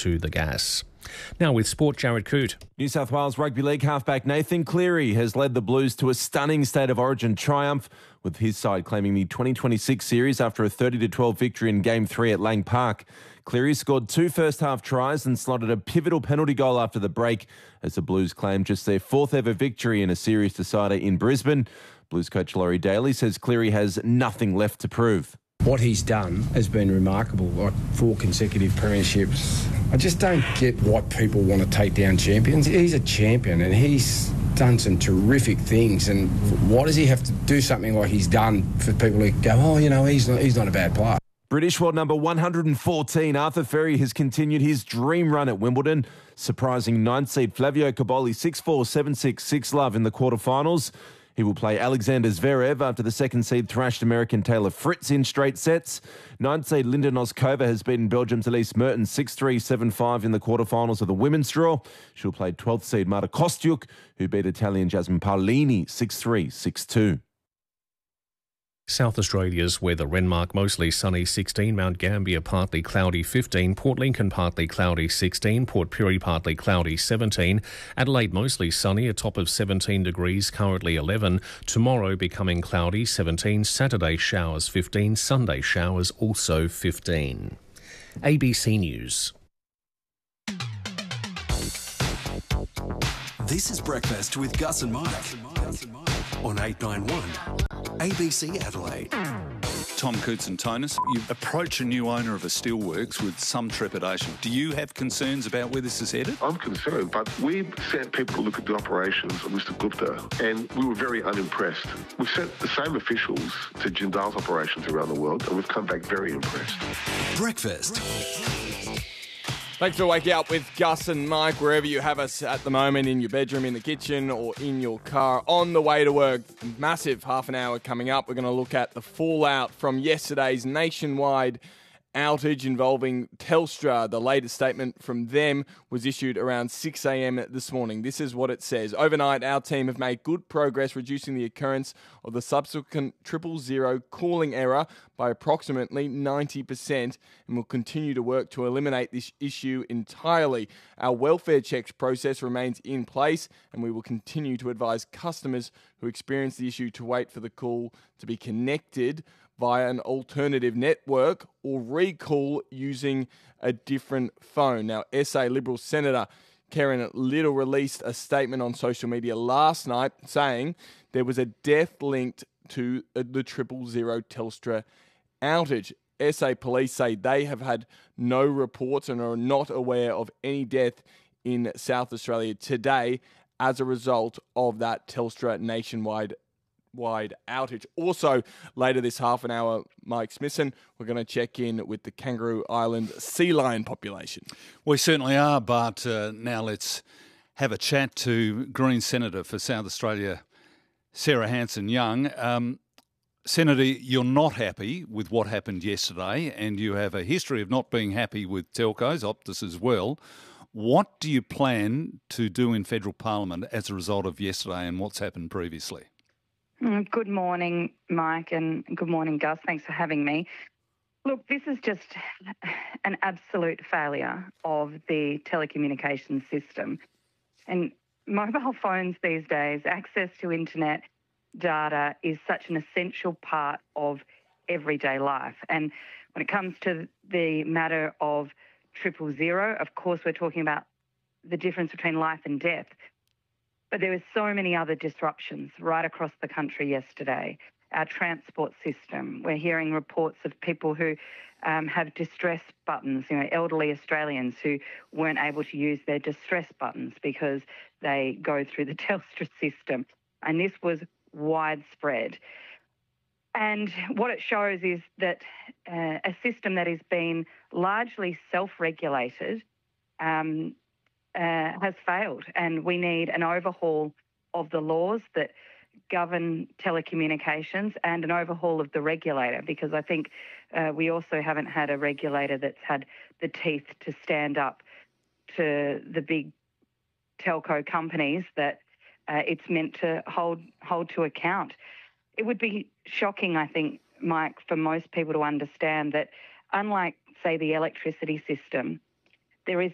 to the gas. Now with sport, Jared Coote. New South Wales Rugby League halfback Nathan Cleary has led the Blues to a stunning State of Origin triumph, with his side claiming the 2026 series after a 30-12 victory in Game 3 at Lang Park. Cleary scored 2 first-half tries and slotted a pivotal penalty goal after the break as the Blues claimed just their 4th ever victory in a series decider in Brisbane. Blues coach Laurie Daly says Cleary has nothing left to prove. What he's done has been remarkable, like 4 consecutive premierships. I just don't get why people want to take down champions. He's a champion and he's done some terrific things, and why does he have to do something like he's done for people to go, oh, you know, he's not a bad player? British world number 114, Arthur Ferry, has continued his dream run at Wimbledon, surprising 9th seed Flavio Cobolli 6-4, 7-6, 6-love in the quarterfinals. He will play Alexander Zverev after the 2nd seed thrashed American Taylor Fritz in straight sets. 9th seed Linda Noskova has beaten Belgium's Elise Mertens 6-3, 7-5 in the quarterfinals of the women's draw. She'll play 12th seed Marta Kostyuk, who beat Italian Jasmine Paolini 6-3, 6-2. South Australia's weather: Renmark mostly sunny 16, Mount Gambier partly cloudy 15, Port Lincoln partly cloudy 16, Port Pirie partly cloudy 17, Adelaide mostly sunny, a top of 17 degrees, currently 11, tomorrow becoming cloudy 17, Saturday showers 15, Sunday showers also 15. ABC News. This is Breakfast with Gus and Mike on 891 ABC Adelaide. Tom Cootes and Tonus, you approach a new owner of a steelworks with some trepidation. Do you have concerns about where this is headed? I'm concerned, but we sent people to look at the operations of Mr Gupta, and we were very unimpressed. We've sent the same officials to Jindal's operations around the world, and we've come back very impressed. Breakfast. Thanks for waking up with Gus and Mike, wherever you have us at the moment, in your bedroom, in the kitchen, or in your car, on the way to work. Massive half an hour coming up. We're going to look at the fallout from yesterday's nationwide outage involving Telstra. The latest statement from them was issued around 6 a.m. this morning. This is what it says. Overnight, our team have made good progress reducing the occurrence of the subsequent 000 calling error by approximately 90% and will continue to work to eliminate this issue entirely. Our welfare checks process remains in place, and we will continue to advise customers who experience the issue to wait for the call to be connected via an alternative network or recall using a different phone. Now, SA Liberal Senator Karen Little released a statement on social media last night saying there was a death linked to the 000 Telstra outage. SA Police say they have had no reports and are not aware of any death in South Australia today as a result of that Telstra nationwide outage. Also, later this half an hour, Mike Smithson, we're going to check in with the Kangaroo Island sea lion population. We certainly are, but now let's have a chat to Green Senator for South Australia, Sarah Hanson-Young. Senator, you're not happy with what happened yesterday, and you have a history of not being happy with telcos, Optus as well. What do you plan to do in federal parliament as a result of yesterday and what's happened previously? Good morning, Mike, and good morning, Gus. Thanks for having me. Look, this is just an absolute failure of the telecommunications system. And mobile phones these days, access to internet data is such an essential part of everyday life. And when it comes to the matter of 000, of course, we're talking about the difference between life and death. But there were so many other disruptions right across the country yesterday. Our transport system, we're hearing reports of people who have distress buttons, elderly Australians who weren't able to use their distress buttons because they go through the Telstra system. And this was widespread. And what it shows is that a system that has been largely self-regulated has failed, and we need an overhaul of the laws that govern telecommunications and an overhaul of the regulator, because I think we also haven't had a regulator that's had the teeth to stand up to the big telco companies that it's meant to hold to account. It would be shocking, I think, Mike, for most people to understand that unlike, say, the electricity system, there is